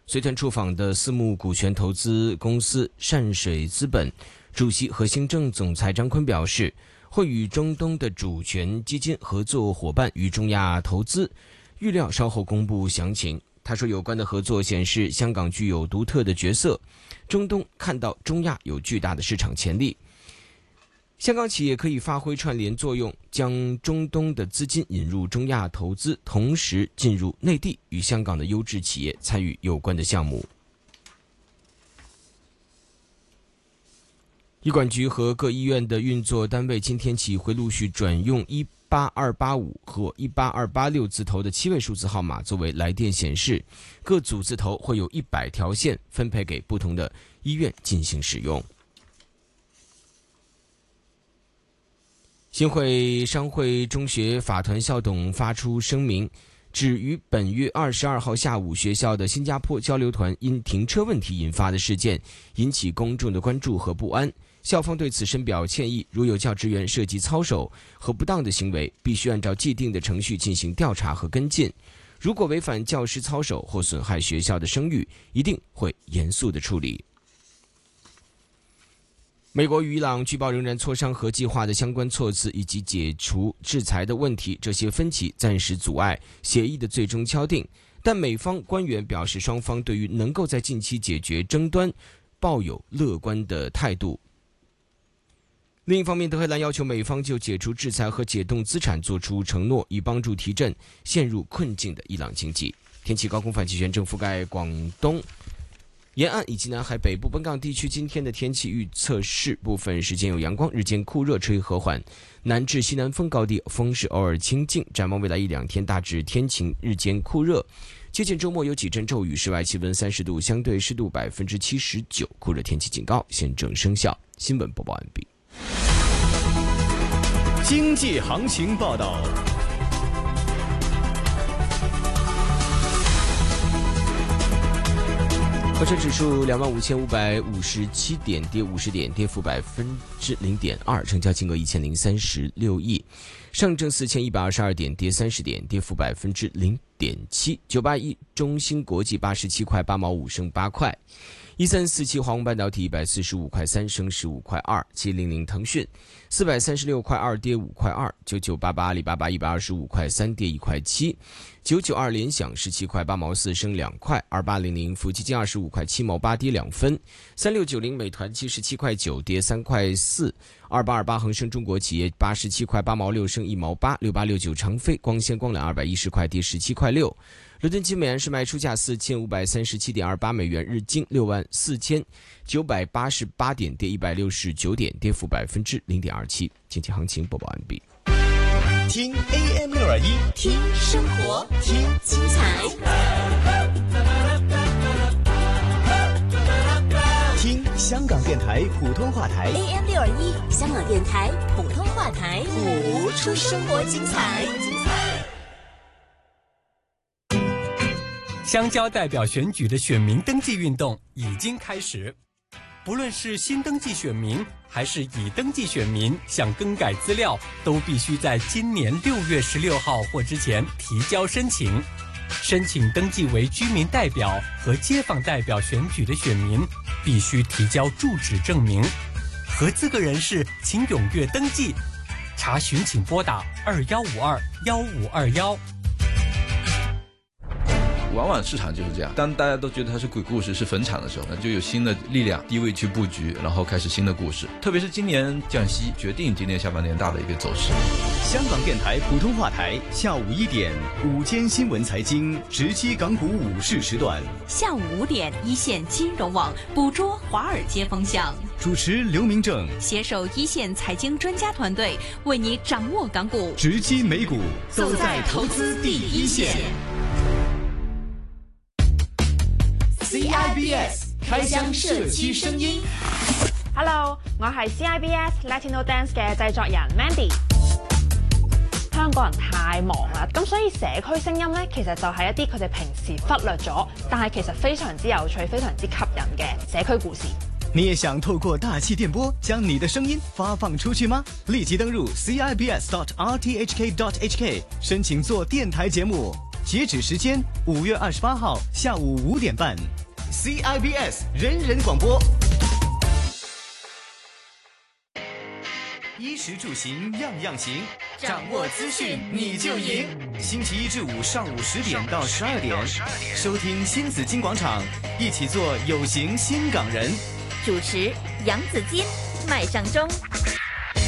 随团出访的私募股权投资公司善水资本主席和行政总裁张坤表示，会与中东的主权基金合作伙伴与中亚投资，预料稍后公布详情。他说，有关的合作显示香港具有独特的角色，中东看到中亚有巨大的市场潜力，香港企业可以发挥串联作用，将中东的资金引入中亚投资，同时进入内地，与香港的优质企业参与有关的项目。医管局和各医院的运作单位今天起会陆续转用18285和18286字头的7位数字号码作为来电显示，各组字头会有100条线分配给不同的医院进行使用。新会商会中学法团校董发出声明，指于本月22号下午，学校的新加坡交流团因停车问题引发的事件引起公众的关注和不安，校方对此深表歉意，如有教职员涉及操守和不当的行为，必须按照既定的程序进行调查和跟进，如果违反教师操守或损害学校的声誉，一定会严肃的处理。美国与伊朗据报仍然磋商核计划的相关措辞以及解除制裁的问题，这些分歧暂时阻碍协议的最终敲定，但美方官员表示，双方对于能够在近期解决争端抱有乐观的态度。另一方面，德黑兰要求美方就解除制裁和解冻资产做出承诺，以帮助提振陷入困境的伊朗经济。天气高空反气旋正覆盖广东沿岸以及南海北部本港地区，今天的天气预测是部分时间有阳光，日间酷热，吹和缓南至西南风，高地风势偶尔清劲。展望未来1-2天大致天晴，日间酷热，接近周末有几阵骤雨，室外气温30度，相对湿度79%，酷热天气警告现正生效。新闻播报完毕。 经济行情报道。 恒生指数25,557点，跌50点，跌幅0.2%，成交金额1036亿。上证4122点，跌30点，跌幅0.7%。981中芯国际87块8毛5升8块。1347华虹半导体145块3升15块2。700腾讯436块2跌5块2。9988阿里巴巴125块3跌1块7。992联想17块8毛4升2块。2800富基金25块7毛8跌2分。3690美团77块9跌3块4。2828恒生中国企业87块8毛6升1毛8。6869长飞光纤光缆210块跌17块6。伦敦金美元是卖出价4537.28美元，日经64988点，跌169点，跌幅0.27%。经济行情播报完毕。 听 AM621， 听生活，听精彩， 听香港电台普通话台 AM621，香港电台普通话台，谱出生活精彩。 乡郊代表选举的选民登记运动已经开始，不论是新登记选民还是已登记选民，想更改资料都必须在今年6月16号或之前提交申请。申请登记为居民代表和街坊代表选举的选民必须提交住址证明。合资格人士请踊跃登记，查询请拨打21521521。 往往市场就是这样，当大家都觉得它是鬼故事，是坟场的时候，就有新的力量低位去布局，然后开始新的故事。特别是今年降息，决定今年下半年大的一个走势。 香港电台普通话台下午1点午间新闻财经直击港股午市时段， 下午5点一线金融网捕捉华尔街风向， 主持刘明正携手一线财经专家团队，为你掌握港股， 直击美股， 走在投资第一线。 CIBS 開箱社區聲音。 Hello， 我係 CIBS Latino Dance 嘅製作人 Mandy。香港人太忙啦，咁所以社區聲音呢，其實就係一啲佢哋平時忽略咗，但係其實非常之有趣、非常之吸引嘅社區故事。 你也想透過大氣電波將你的聲音發放出去嗎？立即登入 CIBS.RTHK.HK 申請做電台節目。 截止时间5月28号下午5点半。CIBS 人人广播。衣食住行样样行，掌握资讯你就赢。星期一至五上午10点到12点，收听新紫金广场，一起做有型新港人。 主持杨紫金、麦尚中。